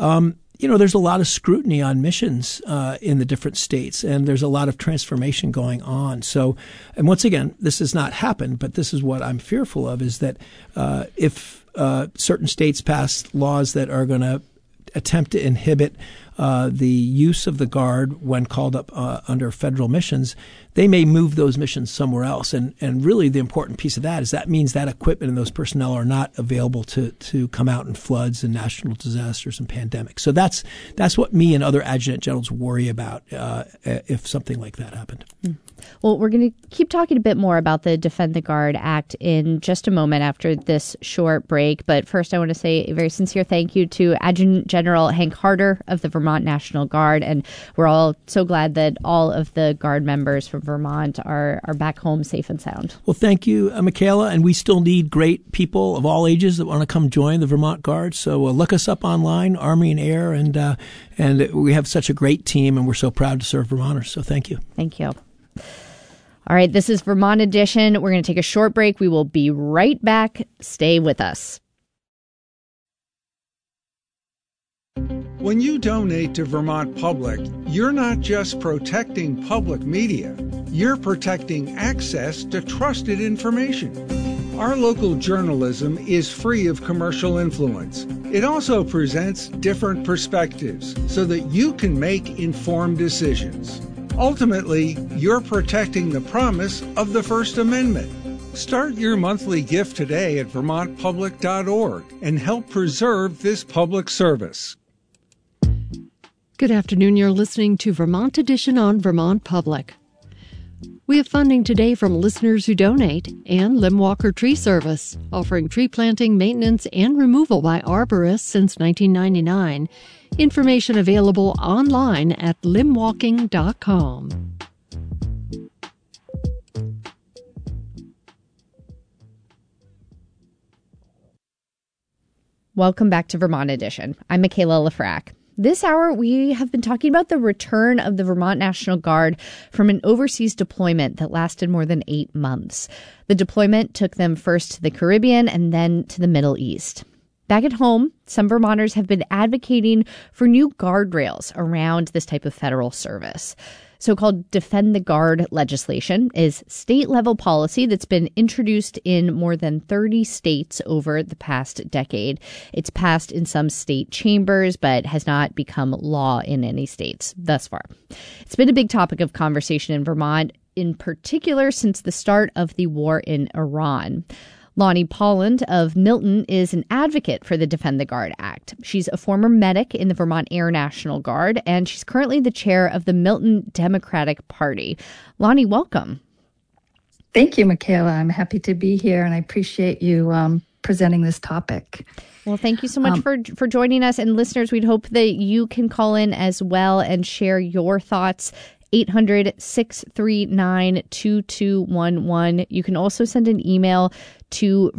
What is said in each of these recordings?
there's a lot of scrutiny on missions in the different states, and there's a lot of transformation going on. So, and once again, this has not happened, but this is what I'm fearful of, is that if certain states pass laws that are going to attempt to inhibit the use of the Guard when called up under federal missions, they may move those missions somewhere else. And really the important piece of that is that means that equipment and those personnel are not available to come out in floods and national disasters and pandemics. So that's what me and other adjutant generals worry about if something like that happened. Well, we're going to keep talking a bit more about the Defend the Guard Act in just a moment after this short break. But first, I want to say a very sincere thank you to Adjutant General Hank Harder of the Vermont National Guard. And we're all so glad that all of the Guard members from Vermont are back home safe and sound. Well, thank you, Michaela. And we still need great people of all ages that want to come join the Vermont Guard. So look us up online, Army and Air. And we have such a great team, and we're so proud to serve Vermonters. So thank you. Thank you. All right, this is Vermont Edition. We're going to take a short break. We will be right back. Stay with us. When you donate to Vermont Public, you're not just protecting public media, you're protecting access to trusted information. Our local journalism is free of commercial influence. It also presents different perspectives so that you can make informed decisions. Ultimately, you're protecting the promise of the First Amendment. Start your monthly gift today at vermontpublic.org and help preserve this public service. Good afternoon. You're listening to Vermont Edition on Vermont Public. We have funding today from listeners who donate and Limwalker Tree Service, offering tree planting, maintenance, and removal by arborists since 1999. Information available online at limwalking.com. Welcome back to Vermont Edition. I'm Michaela Lafrac. This hour, we have been talking about the return of the Vermont National Guard from an overseas deployment that lasted more than 8 months. The deployment took them first to the Caribbean and then to the Middle East. Back at home, some Vermonters have been advocating for new guardrails around this type of federal service. So-called Defend the Guard legislation is state-level policy that's been introduced in more than 30 states over the past decade. It's passed in some state chambers, but has not become law in any states thus far. It's been a big topic of conversation in Vermont, in particular since the start of the war in Iran. Lonnie Polland of Milton is an advocate for the Defend the Guard Act. She's a former medic in the Vermont Air National Guard, and she's currently the chair of the Milton Democratic Party. Lonnie, welcome. Thank you, Michaela. I'm happy to be here, and I appreciate you presenting this topic. Well, thank you so much for joining us. And listeners, we'd hope that you can call in as well and share your thoughts. 800-639-2211. You can also send an email to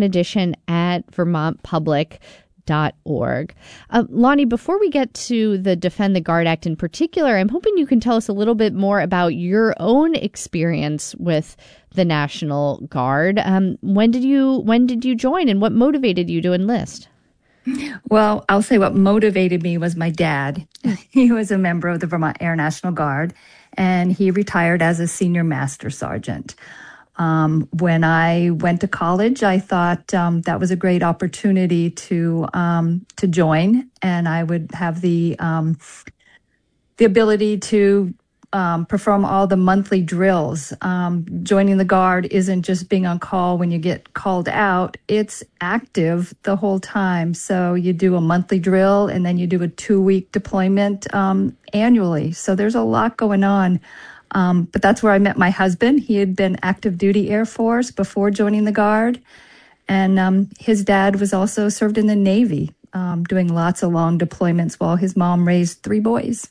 vermontedition@vermontpublic.org. Lonnie, before we get to the Defend the Guard Act in particular, I'm hoping you can tell us a little bit more about your own experience with the National Guard. When did you join, and what motivated you to enlist? Well, I'll say what motivated me was my dad. He was a member of the Vermont Air National Guard, and he retired as a senior master sergeant. When I went to college, I thought that was a great opportunity to join, and I would have the ability to perform all the monthly drills. Joining the Guard isn't just being on call when you get called out. It's active the whole time. So you do a monthly drill, and then you do a 2-week deployment annually. So there's a lot going on. But that's where I met my husband. He had been active duty Air Force before joining the Guard. And his dad was also served in the Navy, doing lots of long deployments while his mom raised 3 boys.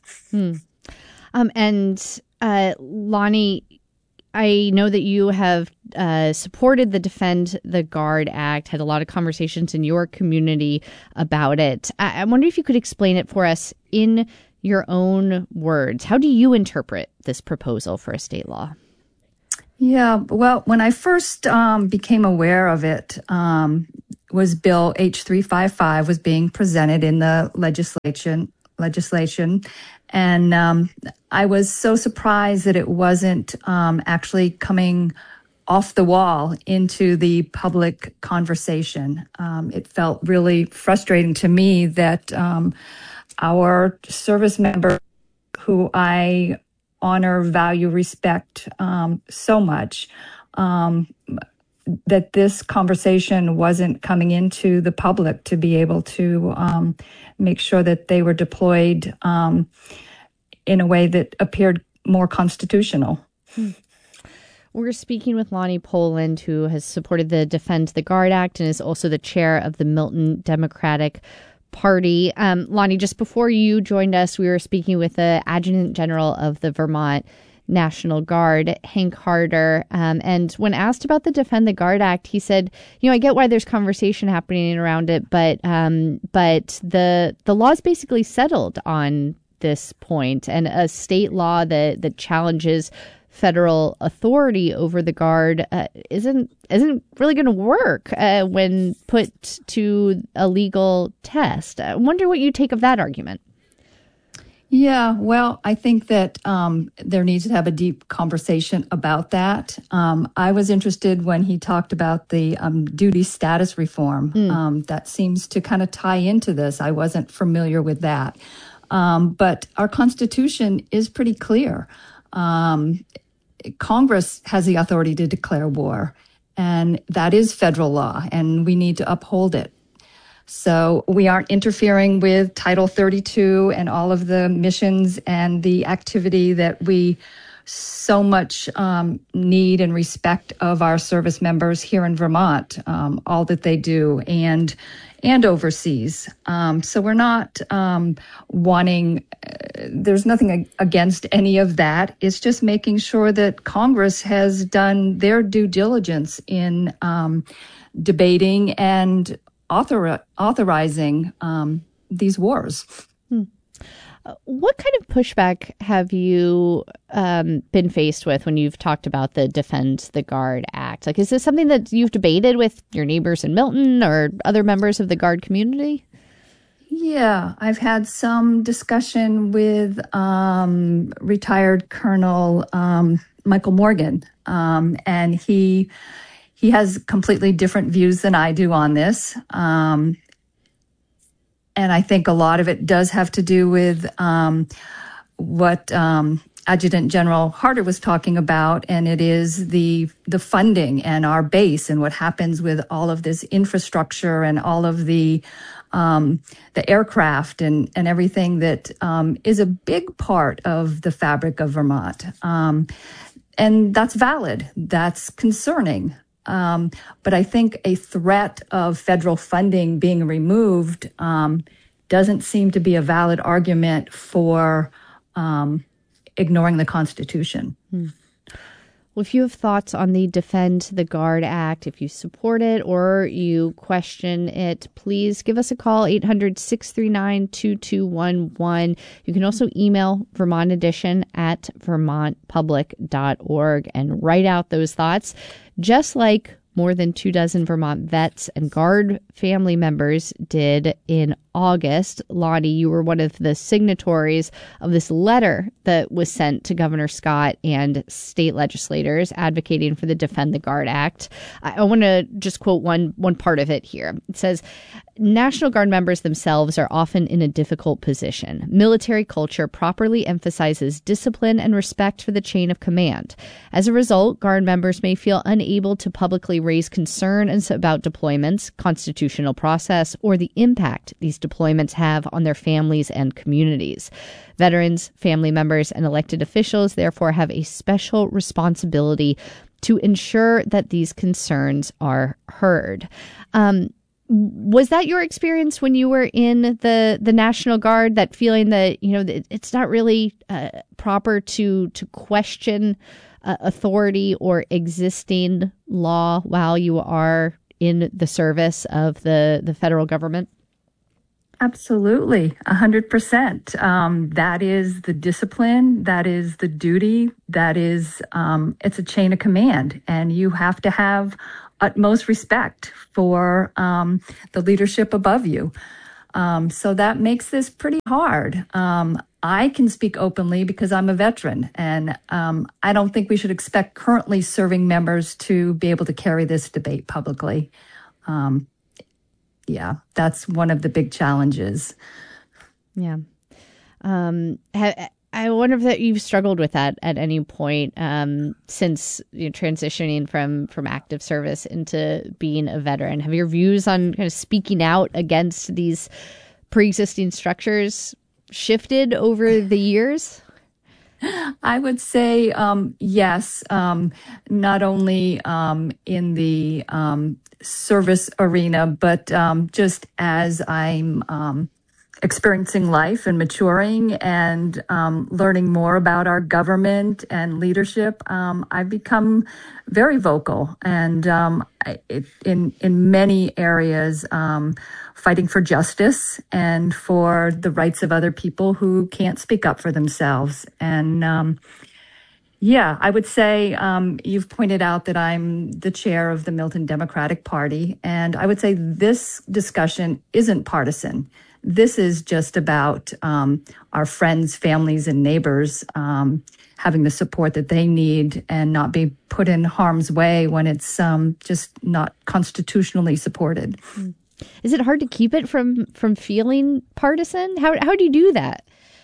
Lonnie, I know that you have supported the Defend the Guard Act, had a lot of conversations in your community about it. I wonder if you could explain it for us in your own words. How do you interpret this proposal for a state law? Yeah, well, when I first became aware of it, was Bill H355 was being presented in the legislation, and I was so surprised that it wasn't actually coming off the wall into the public conversation. It felt really frustrating to me that our service member, who I honor, value, respect so much, that this conversation wasn't coming into the public to be able to make sure that they were deployed in a way that appeared more constitutional. We're speaking with Lonnie Poland, who has supported the Defend the Guard Act and is also the chair of the Milton Democratic Party. Lonnie, just before you joined us, we were speaking with the Adjutant General of the Vermont National Guard, Hank Harder. And when asked about the Defend the Guard Act, he said, I get why there's conversation happening around it, but the law's basically settled on this point, and a state law that challenges federal authority over the Guard isn't really going to work when put to a legal test. I wonder what you take of that argument. Yeah, well, I think that there needs to have a deep conversation about that. I was interested when he talked about the duty status reform. That seems to kind of tie into this. I wasn't familiar with that. But our Constitution is pretty clear. Congress has the authority to declare war, and that is federal law, and we need to uphold it. So we aren't interfering with Title 32 and all of the missions and the activity that we so much need and respect of our service members here in Vermont, all that they do, and overseas. So we're not wanting, there's nothing against any of that. It's just making sure that Congress has done their due diligence in debating and authorizing these wars. What kind of pushback have you been faced with when you've talked about the Defend the Guard Act? Like, is this something that you've debated with your neighbors in Milton or other members of the Guard community? Yeah, I've had some discussion with retired Colonel Michael Morgan, and he has completely different views than I do on this. And I think a lot of it does have to do with what Adjutant General Harder was talking about, and it is the funding and our base and what happens with all of this infrastructure and all of the aircraft and everything that is a big part of the fabric of Vermont. And that's valid. That's concerning. But I think a threat of federal funding being removed doesn't seem to be a valid argument for ignoring the Constitution. Well, if you have thoughts on the Defend the Guard Act, if you support it or you question it, please give us a call, 800-639-2211. You can also email Vermont Edition at vermontpublic.org and write out those thoughts, just like more than 24 Vermont vets and Guard family members did in August. Lonnie, you were one of the signatories of this letter that was sent to Governor Scott and state legislators advocating for the Defend the Guard Act. I want to just quote one part of it here. It says, National Guard members themselves are often in a difficult position. Military culture properly emphasizes discipline and respect for the chain of command. As a result, Guard members may feel unable to publicly raise concerns about deployments, constitutional process, or the impact these deployments have on their families and communities. Veterans, family members, and elected officials therefore have a special responsibility to ensure that these concerns are heard. Was that your experience when you were in the National Guard, that feeling that, it's not really proper to question authority or existing law while you are in the service of the federal government? Absolutely, 100%. That is the discipline. That is the duty. That is, it's a chain of command, and you have to have utmost respect for the leadership above you. So that makes this pretty hard. I can speak openly because I'm a veteran, and I don't think we should expect currently serving members to be able to carry this debate publicly. Yeah, that's one of the big challenges. Yeah. I wonder if you've struggled with that at any point since transitioning from active service into being a veteran. Have your views on kind of speaking out against these pre-existing structures shifted over the years? I would say yes, not only in the service arena, but just as I'm experiencing life and maturing and learning more about our government and leadership, I've become very vocal and in many areas fighting for justice and for the rights of other people who can't speak up for themselves. And yeah, I would say you've pointed out that I'm the chair of the Milton Democratic Party, and I would say this discussion isn't partisan. This is just about our friends, families, and neighbors having the support that they need and not be put in harm's way when it's just not constitutionally supported. Is it hard to keep it from feeling partisan? How do you do that?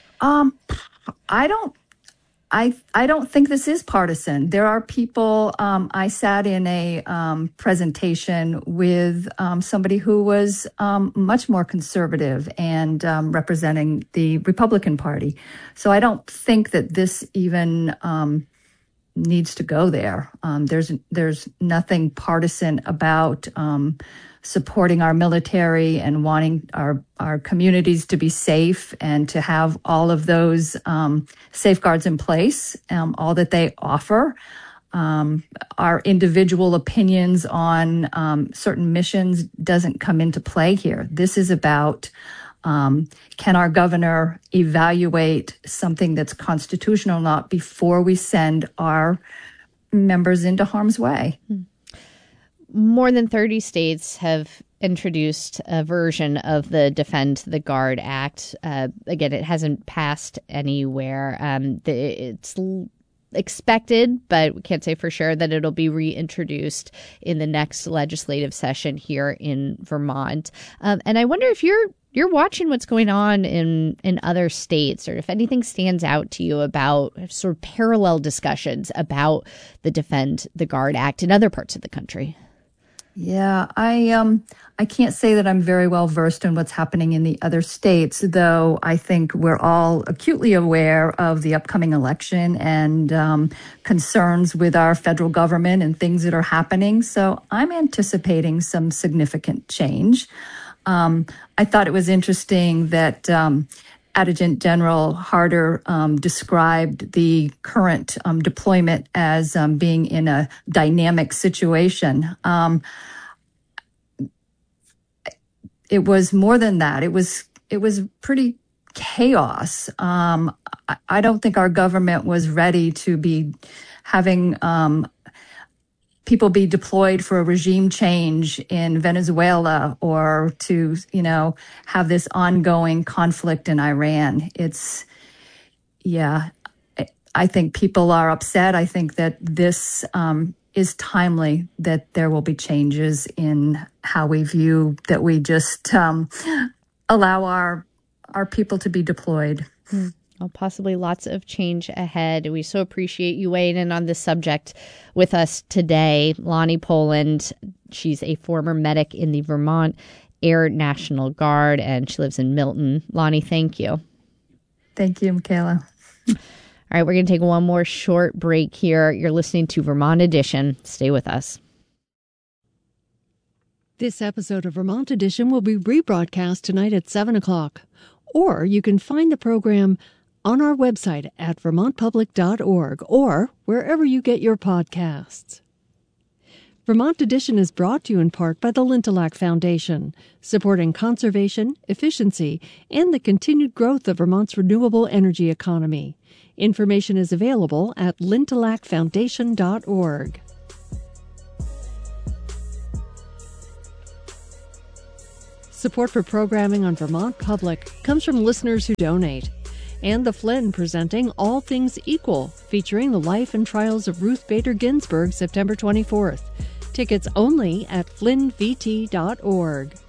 I don't think this is partisan. There are people, I sat in a presentation with somebody who was much more conservative and representing the Republican Party. So I don't think that this even needs to go there. There's nothing partisan about supporting our military and wanting our communities to be safe and to have all of those safeguards in place, all that they offer. Our individual opinions on certain missions doesn't come into play here. This is about can our governor evaluate something that's constitutional or not before we send our members into harm's way. More than 30 states have introduced a version of the Defend the Guard Act. Again, it hasn't passed anywhere. It's expected, but we can't say for sure, that it'll be reintroduced in the next legislative session here in Vermont. And I wonder if you're watching what's going on in other states, or if anything stands out to you about sort of parallel discussions about the Defend the Guard Act in other parts of the country. Yeah, I can't say that I'm very well versed in what's happening in the other states, though I think we're all acutely aware of the upcoming election and concerns with our federal government and things that are happening. So I'm anticipating some significant change. I thought it was interesting that Adjutant General Harder described the current deployment as being in a dynamic situation. It was more than that. It was pretty chaos. I don't think our government was ready to be having people be deployed for a regime change in Venezuela or to, have this ongoing conflict in Iran. I think people are upset. I think that this is timely, that there will be changes in how we view that we just allow our people to be deployed. Well, possibly lots of change ahead. We so appreciate you weighing in on this subject with us today. Lonnie Poland, she's a former medic in the Vermont Air National Guard, and she lives in Milton. Lonnie, thank you. Thank you, Michaela. All right, we're going to take one more short break here. You're listening to Vermont Edition. Stay with us. This episode of Vermont Edition will be rebroadcast tonight at 7 o'clock. Or you can find the program on our website at vermontpublic.org or wherever you get your podcasts. Vermont Edition is brought to you in part by the Lintillac Foundation, supporting conservation, efficiency, and the continued growth of Vermont's renewable energy economy. Information is available at lintillacfoundation.org. Support for programming on Vermont Public comes from listeners who donate. And the Flynn presenting All Things Equal, featuring the life and trials of Ruth Bader Ginsburg, September 24th. Tickets only at flynnvt.org.